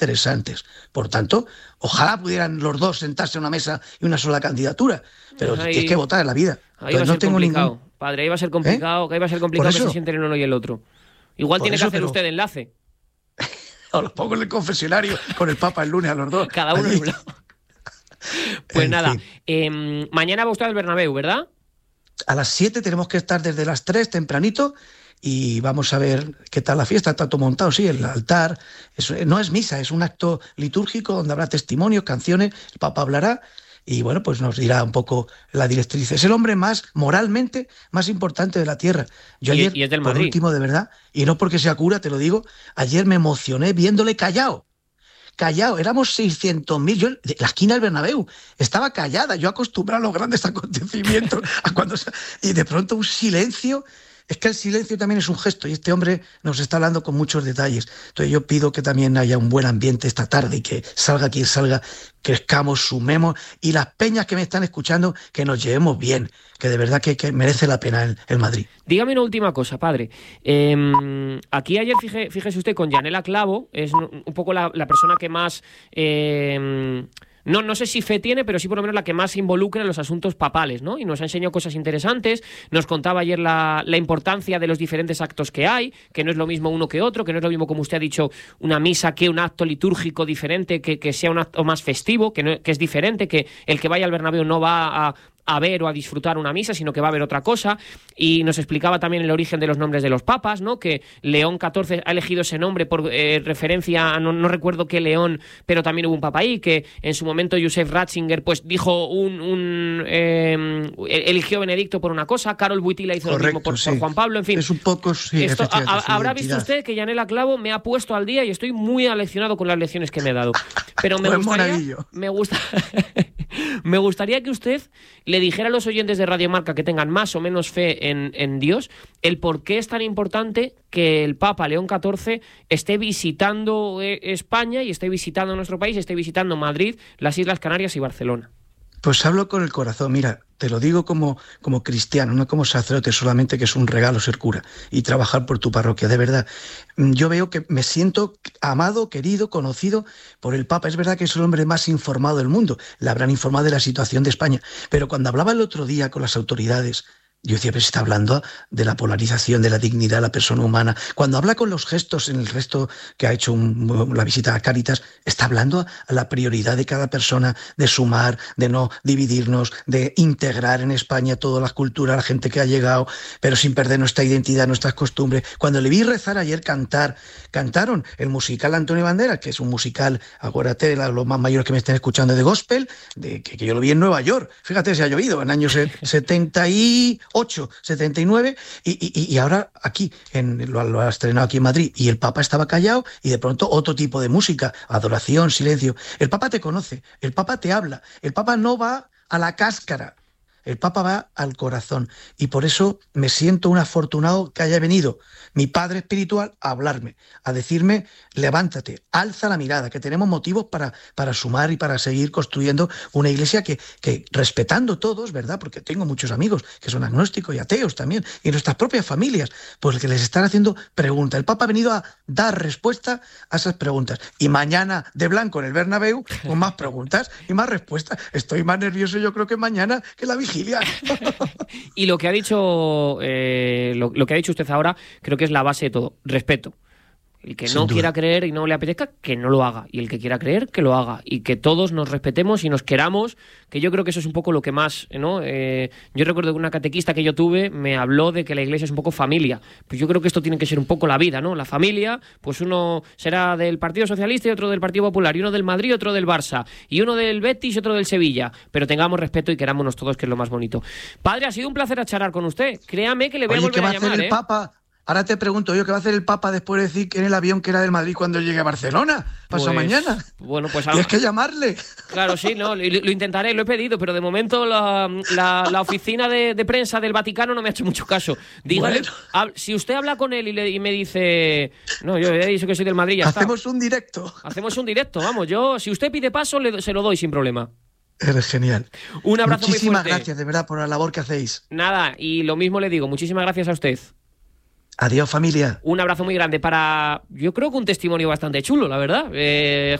interesantes. Por tanto, ojalá pudieran los dos sentarse a una mesa y una sola candidatura, pero tienes que votar en la vida. Ahí va a ser complicado, padre, ahí va a ser complicado, que se sienten el uno y el otro. Igual tiene que hacer usted enlace. O los pongo en el confesionario con el Papa el lunes a los dos. Cada uno en un lado. Pues nada, mañana va usted al Bernabéu, ¿verdad? A las 7 tenemos que estar desde las 3 tempranito y vamos a ver qué tal la fiesta. Está todo montado, sí, el altar. No es misa, es un acto litúrgico donde habrá testimonios, canciones, el Papa hablará y bueno, pues nos dirá un poco la directriz. Es el hombre moralmente más importante de la tierra. Yo ayer, y es del por Madrid. último, de verdad, y no porque sea cura, te lo digo, ayer me emocioné viéndole callado, éramos 600.000, la esquina del Bernabéu estaba callada, yo acostumbrado a los grandes acontecimientos, y de pronto un silencio. Es que el silencio también es un gesto y este hombre nos está hablando con muchos detalles. Entonces yo pido que también haya un buen ambiente esta tarde y que salga quien salga, crezcamos, sumemos y las peñas que me están escuchando, que nos llevemos bien, que de verdad que merece la pena el Madrid. Dígame una última cosa, padre. Aquí ayer, fíjese usted, con Yanela Clavo, es un poco la persona que más... No sé si fe tiene, pero sí por lo menos la que más se involucra en los asuntos papales, ¿no? Y nos ha enseñado cosas interesantes, nos contaba ayer la importancia de los diferentes actos que hay, que no es lo mismo uno que otro, que no es lo mismo, como usted ha dicho, una misa que un acto litúrgico diferente, que sea un acto más festivo, que es diferente, que el que vaya al Bernabéu no va a ver o a disfrutar una misa, sino que va a ver otra cosa. Y nos explicaba también el origen de los nombres de los papas, ¿no? Que León XIV ha elegido ese nombre por referencia a no recuerdo qué León, pero también hubo un papa ahí, que en su momento Joseph Ratzinger pues dijo eligió Benedicto por una cosa, Karol Wojtyła hizo lo mismo por Juan Pablo, en fin. Es un poco, sí, esto, habrá visto usted que Yanela Clavo me ha puesto al día y estoy muy aleccionado con las lecciones que me he dado. Pero me gustaría que usted le dijera a los oyentes de Radio Marca que tengan más o menos fe en Dios, el por qué es tan importante que el Papa León XIV esté visitando España y esté visitando nuestro país, esté visitando Madrid, las Islas Canarias y Barcelona. Pues hablo con el corazón, mira, te lo digo como cristiano, no como sacerdote, solamente que es un regalo ser cura y trabajar por tu parroquia, de verdad. Yo veo que me siento amado, querido, conocido por el Papa. Es verdad que es el hombre más informado del mundo, le habrán informado de la situación de España, pero cuando hablaba el otro día con las autoridades, yo decía, pero se está hablando de la polarización, de la dignidad de la persona humana. Cuando habla con los gestos en el resto que ha hecho la visita a Cáritas, está hablando a la prioridad de cada persona, de sumar, de no dividirnos, de integrar en España toda la cultura, la gente que ha llegado, pero sin perder nuestra identidad, nuestras costumbres. Cuando le vi rezar ayer cantaron el musical Antonio Banderas, que es un musical, acuérdate, los más mayores que me estén escuchando, de gospel, que yo lo vi en Nueva York. Fíjate, se ha llovido en años 79, y ahora aquí lo ha estrenado aquí en Madrid y el Papa estaba callado y de pronto otro tipo de música, adoración, silencio. El Papa te conoce, el Papa te habla, el Papa no va a la cáscara, el Papa va al corazón y por eso me siento un afortunado que haya venido mi padre espiritual a hablarme, a decirme levántate, alza la mirada, que tenemos motivos para sumar y para seguir construyendo una iglesia que respetando todos, ¿verdad? Porque tengo muchos amigos que son agnósticos y ateos también, y nuestras propias familias, pues que les están haciendo preguntas. El Papa ha venido a dar respuesta a esas preguntas y mañana de blanco en el Bernabéu con más preguntas y más respuestas. Estoy más nervioso yo creo que mañana que la vigilia. Y lo que ha dicho lo que ha dicho usted ahora creo que es la base de todo, respeto. El que no quiera creer y no le apetezca, que no lo haga. Y el que quiera creer, que lo haga. Y que todos nos respetemos y nos queramos, que yo creo que eso es un poco lo que más, ¿no? Yo recuerdo que una catequista que yo tuve me habló de que la iglesia es un poco familia. Pues yo creo que esto tiene que ser un poco la vida, ¿no? La familia, pues uno será del Partido Socialista y otro del Partido Popular, y uno del Madrid y otro del Barça, y uno del Betis y otro del Sevilla. Pero tengamos respeto y querámonos todos, que es lo más bonito. Padre, ha sido un placer charlar con usted. Créame que le voy a volver a llamar, el Papa? Ahora te pregunto yo, ¿qué va a hacer el Papa después de decir que en el avión que era del Madrid cuando llegue a Barcelona? Pasado mañana. Bueno, pues tienes que llamarle. Claro, sí, no, lo intentaré, lo he pedido, pero de momento la oficina de prensa del Vaticano no me ha hecho mucho caso. Dígale, bueno. Si usted habla con él y me dice, no, yo he dicho que soy del Madrid, ya Hacemos está. Hacemos un directo, vamos, si usted pide paso, se lo doy sin problema. Eres genial. Un abrazo muy fuerte. Muchísimas gracias, de verdad, por la labor que hacéis. Nada, y lo mismo le digo, muchísimas gracias a usted. Adiós, familia. Un abrazo muy grande para, yo creo que un testimonio bastante chulo, la verdad.